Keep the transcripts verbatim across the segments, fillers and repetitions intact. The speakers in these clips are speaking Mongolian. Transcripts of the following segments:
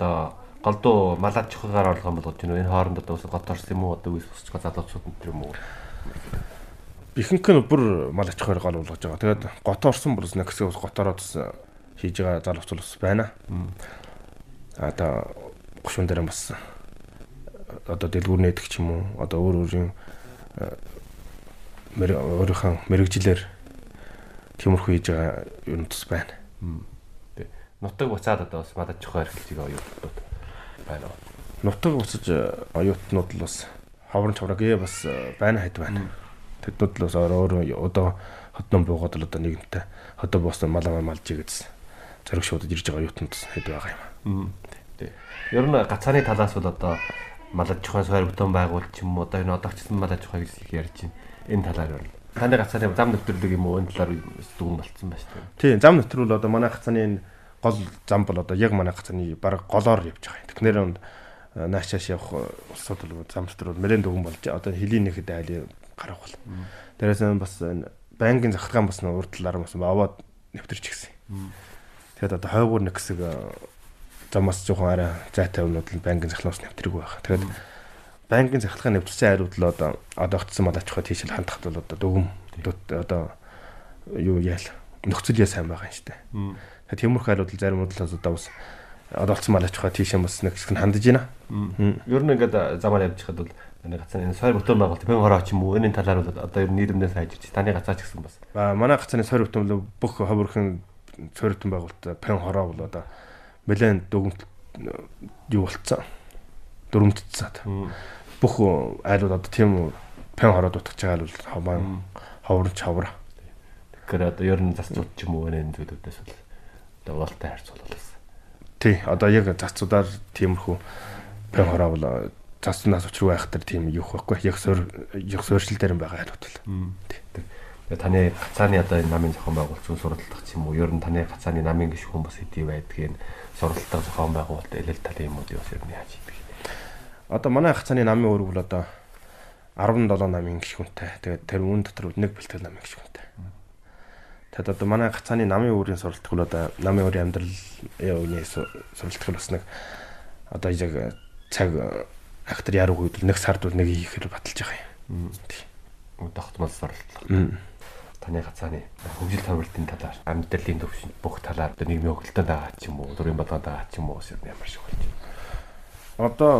одоо голдуу малаад чухагаар орлого болгож байна. Энэ хооронд одоо ус гот орсон юм уу? Одоо үс босч залуучууд энэ юм уу? Ихэнх нь бүр малаад чухаар гол болгож байгаа. Тэгээд гот орсон бол нэг хэсэг ус готороо бас хийж байгаа залуучууд бас байна. Одоо гушуун дээр бас одоо дэлгүүр нээдэг ч юм уу? Одоо өөр өөрийн өөрийнхөө мэрэгжлэр тиймэрхүү хийж байгаа юм тус байна. Нутаг буцаад одоо бас малаад чухаар эхэлж байгаа оюутнууд байна уу? Нутаг буцаж оюутнууд л бас ховрон чавраг бас байна хэд байна. Тэднүүд л бас өөрөө одоо хотноо буугаад л одоо нэгэнтээ хотоо буусан малаа малж игэдсэн. Зориг шуудаж ирж байгаа оюутнууд хэд байгаа юм. Тий. Ер нь гацааны талаас бол одоо малаад чухай сойр бүтэн байгуул ч юм уу одоо энэ одоогчсан малаад чухай гэж их ярьж байна. Энэ талаар юу? Таны гацааны зам нэвтрүүлэг юм уу энэ талаар дүгэн болцсон байна шүү дээ. Тий, зам нэвтрүүл одоо манай гацааны энэ гол зам бол одоо яг манай гацааны баг голоор явж байгаа юм. Тэгэхээр онд наашааш явах улсууд бол зам нэвтрүүл нэлээд дүгэн болж одоо хөлийн нэхэд айлын гарах бол. Дээрээс нь бас банкын захиргаан бас урд талаар бас аваад нэвтэрч гисэн. Тэгээд одоо хойгуур нэг хэсэг замаас жоохон арай зайтай өмнөд л банкын захиргаанаас нэвтрэг байх. Тэгээд банкын захиргаан нэвтрсэн айрууд л одоо одоо огцсон малаач хаа тийш л хандахад бол одоо дүгэн одоо юу яал нөхцөлөө сайн байгаа юм шүү дээ. Тэгээд тиймэрхүү айрууд л зарим бодлоос одоо бас одоо олцсон малаач хаа тийш юм бас нэг хэсэг нь хандаж байна. Ер нь ингээд замаар явж хахад бол энэ гацааны сойр бүтэн байгуулалт пен хороо ч юм уу энэ талаар бол одоо ер нь нийгэмдээ сайжирч таны гацаач гэсэн бас. Аа манай гацааны сойр бүтэн бол бүх ховөрхөн сойр бүтэн байгуулалт пен хороо бол одоо нэлээд дүгнэлт юу болцсон. Дөрөмтцээд. Бүх айлууд одоо тийм пен хороод утгаж байгаа бол хаваа ховрон чавар. Тэгэхээр одоо ер нь засцууд ч юм уу энэ зүйлүүдээс бол одоо уултай харьцуулбал. Тий, одоо яг засцуудаар тиймэрхүү пен хороо бол засцнаас учруу байх төр тийм юу байхгүй. Яг суур яг суурьшил дээр байгаа айлууд бол. Тий. Таны гацааны одоо энэ намын зохион байгуулалт зүүн сургалтах ч юм уу ер нь таны гацааны намын гишүүн бас хэдий байдгийг сургалтах зохион байгуулалт элэл талын юмуд юу ер нь яаж хийдэг. Одоо манай гацааны намын үүрэг бол одоо арван долоо намын гишүүнтэй. Тэгээд тэр үүн дотор нэг бэлтгэл намын гишүүнтэй. Тэгэд одоо манай гацааны намын үүрийн сургалтах бол одоо намын өөрийн амьдрал явны сургалтах бас нэг одоо яг цаг актер яруу үед нэг сард бол нэг хийхээр баталж байгаа юм. Тий. Тогтмол сургалтах. Таны гацааны хөгжил төвлөртийн талаар амьдралын төвшөнд бүх талаар одоо нийгмийн хөгжилтөнд байгаа ч юм уу дөрвийн болгонд байгаа ч юм уу ер нь ямар шиг болж байна. Одоо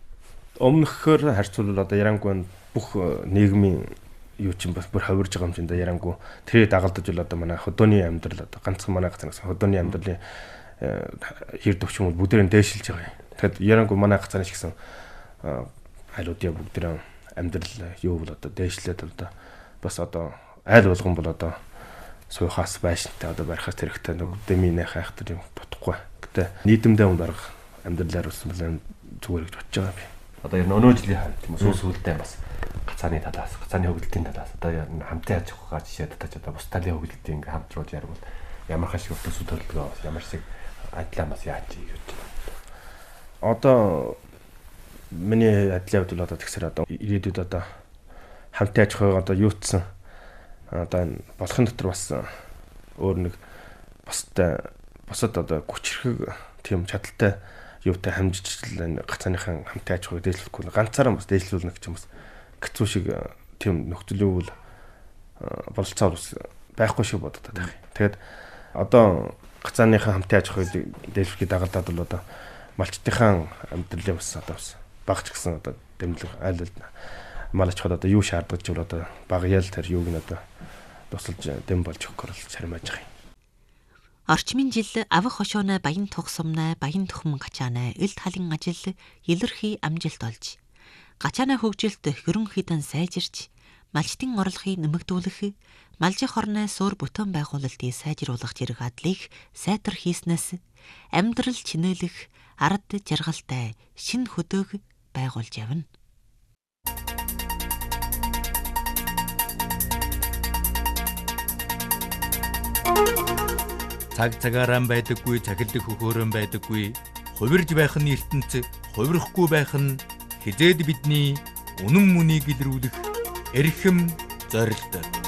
өмнөхөөр харьцуулбал одоо Ярангуйд бүх нийгмийн юу ч юм бас бүр хавирж байгаа юм чинь да Ярангуй тэрийг дагалдаж бол одоо манай хөдөөний амьдрал одоо ганцхан манай гацаанаас хөдөөний амьдралын хэр төвчмөл бүгдээр нь дээшилж байгаа юм. Тэгэхэд Ярангуй манай гацааны ч гэсэн айлуудын бүгдээр амьдрал юу бол одоо дээшлээд одоо бас одоо айл болгон бол одоо суйхаас байшинтай одоо барихаас хэрэгтэй нэг дэминэ хайхтар юм бодохгүй. Гэтэ нийтэмдээ хүн дарга амьдралаар ус бол зүгээр гэж бодож байгаа би. Одоо ер нь өнөө жилийн хавь тийм үү сүүлдээ бас гацааны талаас гацааны хөгжилтийн талаас одоо хамтын аж ахуйгаа жишээ татаж одоо бус талын хөгжилтийн ингээм хамтрууд ярил ямар хашиг төсөв төлөвлөгөө ямар шиг адилаа бас яаж хийж байна. Одоо миний адилаа хувьд бол одоо тэгсэр одоо ирээдүйд одоо хамтын аж ахуйг одоо юутсан одоо болохын дотор бас өөр нэг бустай бусад одоо хүчрхэг тийм чадaltaй юутай хамжиж энэ гацааныхан хамтын аж ахуйг дээшлэхгүй ганцаараа бас дээшлүүлнэ гэж юм бас хэцүү шиг тийм нөхцөл үйл бололцоо бас байхгүй шиг боддог таах. Тэгээд одоо гацааныхан хамтын аж ахуйг дээшлэхийг дагалдаад бол одоо малчтынхан амьдралын бас одоо бас багч гэсэн одоо дэмжлэг айл малч хад одоо юу шаарддаг ч бол одоо баг ял тэр юуг нь одоо тусалж дэм болж өгөхөөр л чармааж байгаа юм. Орчмын жил авах хошооноо баян тухсамнаа баян тухман гачаанаа ил талын ажил илэрхий амжилт олж гачаанаа хөгжилт хөрөн хитэн сайжирч малчтын орлогыг нэмэгдүүлэх малжих орны суур бүтэн байгуулалтыг сайжруулах зэрэг адлыг сайтар хийснээс амьдрал чинээлэх ард жаргалтай шин хөдөг байгуулж явна. Цаг цагаараа байдаггүй, цахилдах хөхөөрөн байдаггүй. Хувирж байх нь ертөнц, хувирахгүй байх нь хизээд бидний үнэн мөнийг илрүүлэх эрхэм зорилт.